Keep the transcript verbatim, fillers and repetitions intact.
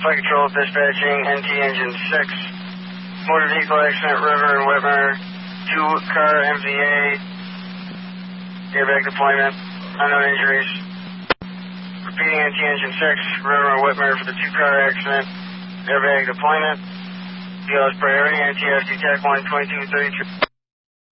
Flight Control dispatching N T engine six. Motor vehicle accident, River and Whitmer. Two car M V A. Airbag deployment. Unknown injuries. Repeating N T engine six. River and Whitmer for the two car accident. Airbag deployment. D L S priority. N T S D T A C one twenty-two thirty-two.